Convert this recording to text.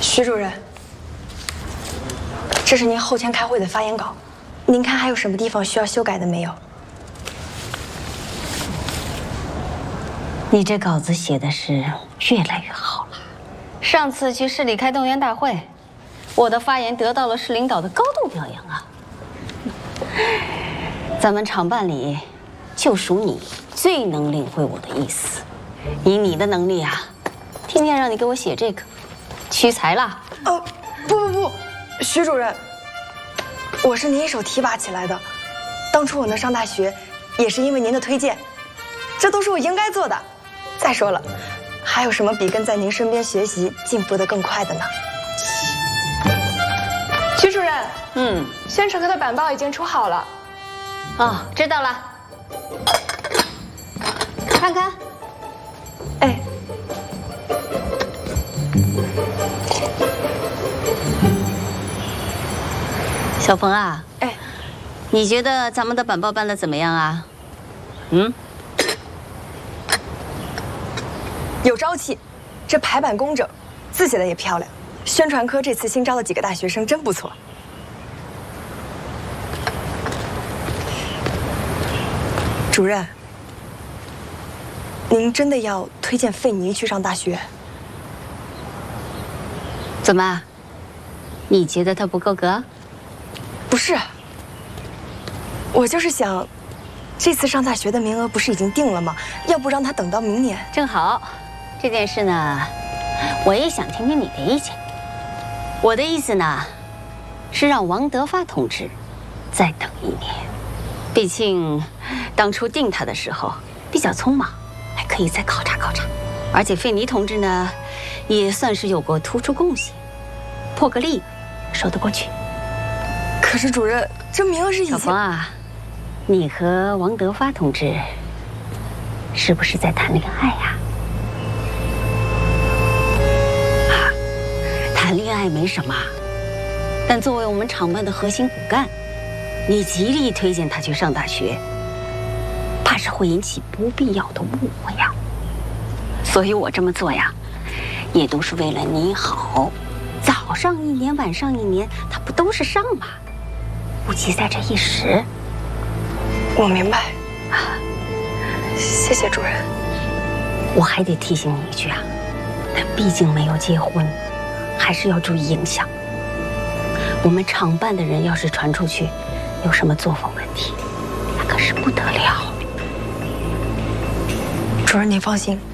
徐主任，这是您后天开会的发言稿，您看还有什么地方需要修改的没有？ 你这稿子写的是越来越好了。上次去市里开动员大会，我的发言得到了市领导的高度表扬啊。咱们厂办里，就属你最能领会我的意思。以你的能力啊，天天让你给我写这个，屈才了。 不，徐主任，我是您一手提拔起来的，当初我能上大学，也是因为您的推荐，这都是我应该做的。再说了，还有什么比跟在您身边学习进步得更快的呢？ 徐主任，宣传课的板报已经出好了。 哦，知道了。看看。 哎。 小冯啊， 哎， 你觉得咱们的板报办得怎么样啊？ 有朝气，这排版工整，字写的也漂亮。宣传科这次新招了几个大学生，真不错。主任，您真的要推荐费妮去上大学？ 怎么？你觉得他不够格？ 不是，我就是想，这次上大学的名额不是已经定了吗？要不让他等到明年？ 正好，这件事呢，我也想听听你的意见。我的意思呢，是让王德发同志再等1年，毕竟当初定他的时候比较匆忙，还可以再考察考察。而且费妮同志呢，也算是有过突出贡献，破个例说得过去。 可是主任，这名额是已经…… 小冯啊，你和王德发同志是不是在谈恋爱呀？谈恋爱没什么，但作为我们厂办的核心骨干，你极力推荐他去上大学，怕是会引起不必要的误会呀。所以我这么做呀，也都是为了你好。早上1年，晚上1年，他不都是上吗？不急在这一时。 我明白，谢谢主任。 我还得提醒你一句啊，他毕竟没有结婚，还是要注意影响。我们厂办的人要是传出去，有什么作风问题，那可是不得了。 主任您放心，